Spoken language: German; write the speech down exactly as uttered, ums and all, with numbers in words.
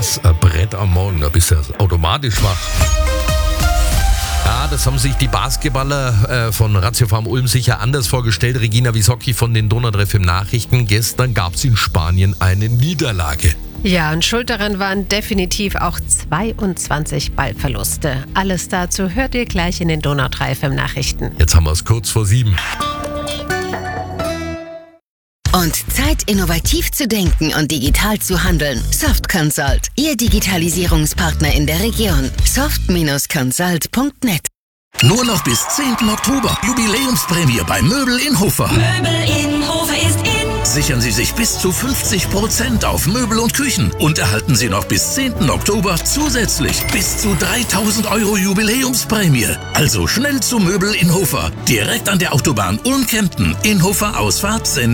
Was ein Brett am Morgen, da bist du automatisch wach. Ja, das haben sich die Basketballer äh, von Ratio Farm Ulm sicher anders vorgestellt. Regina Wisocki von den Donautreff im Nachrichten. Gestern gab es in Spanien eine Niederlage. Ja, und schuld daran waren definitiv auch zweiundzwanzig Ballverluste. Alles dazu hört ihr gleich in den Donautreff im Nachrichten. Jetzt haben wir es kurz vor sieben. Und Zeit, innovativ zu denken und digital zu handeln. Soft Consult, Ihr Digitalisierungspartner in der Region. soft Consult punkt net. Nur noch bis zehnten Oktober. Jubiläumsprämie bei Möbel in Hofer. Möbel in Hofer ist in. Sichern Sie sich bis zu fünfzig Prozent auf Möbel und Küchen und erhalten Sie noch bis zehnten Oktober zusätzlich bis zu dreitausend Euro Jubiläumsprämie. Also schnell zu Möbel in Hofer. Direkt an der Autobahn Ulm-Kempten in Hofer Ausfahrt